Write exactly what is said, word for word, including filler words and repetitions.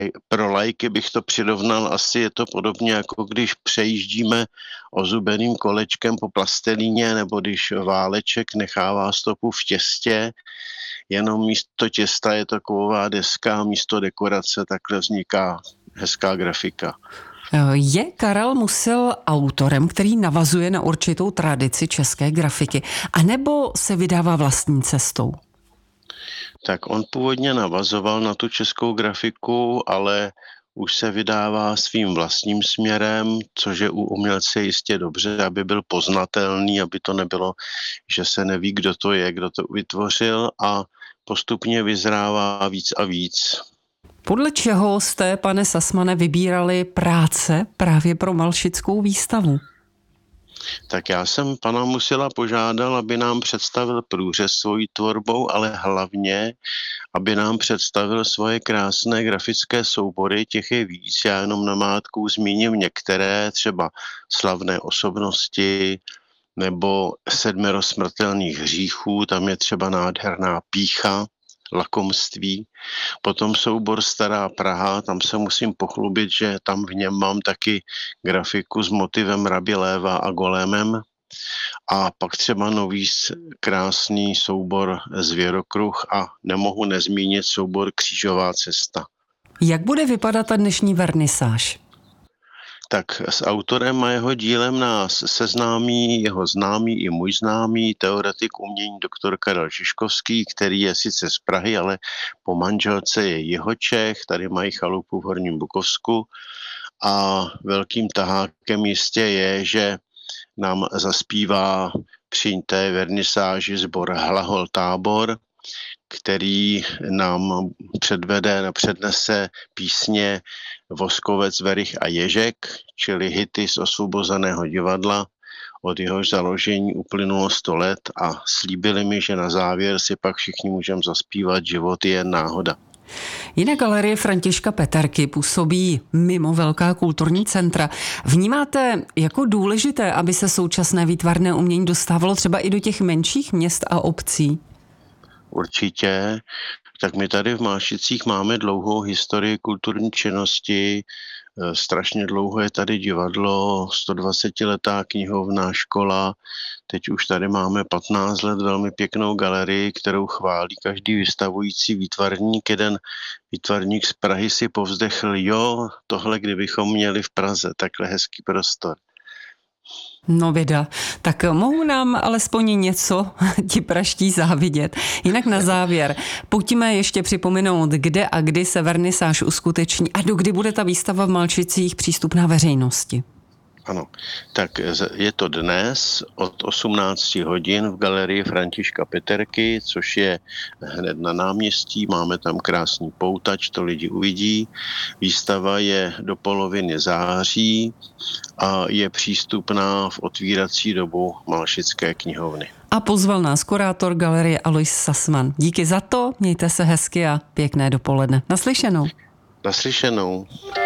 pro laiky bych to přirovnal, asi je to podobně, jako když přejíždíme ozubeným kolečkem po plastelíně, nebo když váleček nechává stopu v těstě, jenom místo těsta je to kovová deska, místo dekorace takhle vzniká hezká grafika. Je Karel Musil autorem, který navazuje na určitou tradici české grafiky, anebo se vydává vlastní cestou? Tak on původně navazoval na tu českou grafiku, ale už se vydává svým vlastním směrem, což je u umělce jistě dobře, aby byl poznatelný, aby to nebylo, že se neví, kdo to je, kdo to vytvořil, a postupně vyzrává víc a víc. Podle čeho jste, pane Sassmane, vybírali práce právě pro Malšickou výstavu? Tak já jsem pana Musila požádal, aby nám představil průřez svojí tvorbou, ale hlavně, aby nám představil svoje krásné grafické soubory, těch je víc. Já jenom namátkou zmíním některé, třeba Slavné osobnosti nebo Sedmero smrtelných hříchů, tam je třeba nádherná pýcha, lakomství. Potom soubor Stará Praha, tam se musím pochlubit, že tam v něm mám taky grafiku s motivem Rabiléva a Golémem. A pak třeba nový krásný soubor Zvěrokruh a nemohu nezmínit soubor Křížová cesta. Jak bude vypadat ta dnešní vernisáž? Tak s autorem a jeho dílem nás seznámí jeho známý i můj známý teoretik umění doktor Karel Žižkovský, který je sice z Prahy, ale po manželce je Jihočech, tady mají chalupu v Horním Bukovsku, a velkým tahákem jistě je, že nám zaspívá při té vernisáži sbor Hlahol Tábor, který nám předvede, přednese písně Voskovec, Verich a Ježek, čili hity z Osvobozeného divadla, od jehož založení uplynulo sto let, a slíbili mi, že na závěr si pak všichni můžeme zaspívat Život je jen náhoda. Jinak Galerie Františka Peterky působí mimo velká kulturní centra. Vnímáte jako důležité, aby se současné výtvarné umění dostávalo třeba i do těch menších měst a obcí? Určitě. Tak my tady v Mášicích máme dlouhou historii kulturní činnosti, strašně dlouho je tady divadlo, stodvacetiletá knihovna, škola, teď už tady máme patnáct let velmi pěknou galerii, kterou chválí každý vystavující výtvarník. Jeden výtvarník z Prahy si povzdechl, jo, tohle kdybychom měli v Praze, takhle hezký prostor. No věda, tak mohou nám alespoň něco ti praští závidět. Jinak na závěr, pojďme ještě připomenout, kde a kdy se vernisáž uskuteční a dokdy bude ta výstava v Malšicích přístupná veřejnosti. Ano, tak je to dnes od osmnácti hodin v Galerii Františka Peterky, což je hned na náměstí, máme tam krásný poutač, to lidi uvidí. Výstava je do poloviny září a je přístupná v otvírací dobu Malšické knihovny. A pozval nás kurátor galerie Alois Sassman. Díky za to, mějte se hezky a pěkné dopoledne. Naslyšenou. Naslyšenou.